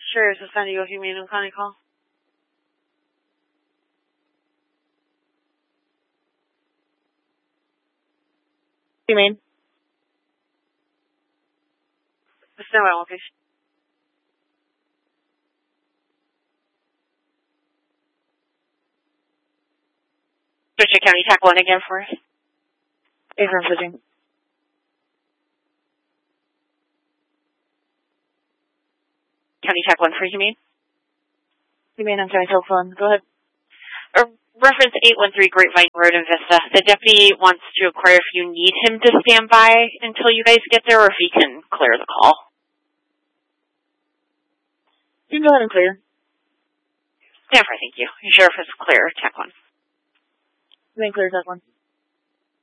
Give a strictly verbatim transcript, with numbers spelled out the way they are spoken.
Sure, so San Diego Humane and County call. Humane. Stand by location. Switch to County Tac one again for us. Affirm switching. County Tac one for Humane. Humane on County Tac one. Go ahead. Uh, reference eight one three Grapevine Road in Vista. The deputy wants to inquire if you need him to stand by until you guys get there or if he can clear the call. You can go ahead and clear. Stand for, thank you. Sheriff is clear, Tac one. Then clear Tac one.